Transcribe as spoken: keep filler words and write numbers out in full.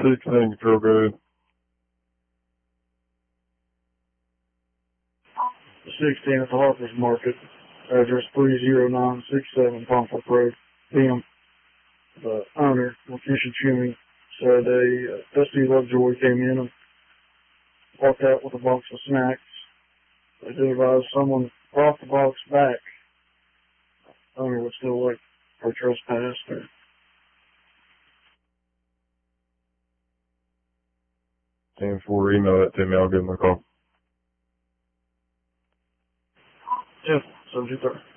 sixteen, feel good. sixteen at the Harper's Market, address three oh nine six seven Pomfret Road, P M. The owner, Lakeisha Chummy, said a uh, Dusty Lovejoy came in and walked out with a box of snacks. They did advise someone brought the box back. The owner would still like for trespass. Or ten four, email that to me, I'll give him a call. yeah, subject there.